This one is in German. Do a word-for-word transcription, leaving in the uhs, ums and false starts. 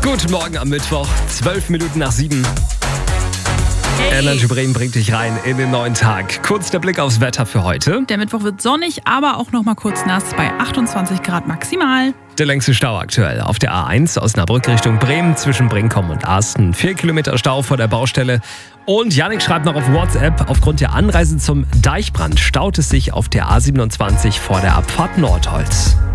Guten Morgen am Mittwoch, zwölf Minuten nach sieben. Hey. Energy Bremen bringt dich rein in den neuen Tag. Kurz der Blick aufs Wetter für heute. Der Mittwoch wird sonnig, aber auch noch mal kurz nass bei achtundzwanzig Grad maximal. Der längste Stau aktuell auf der A eins Osnabrück Richtung Bremen zwischen Brinkum und Arsten. Vier Kilometer Stau vor der Baustelle. Und Yannick schreibt noch auf WhatsApp, aufgrund der Anreise zum Deichbrand staut es sich auf der A siebenundzwanzig vor der Abfahrt Nordholz.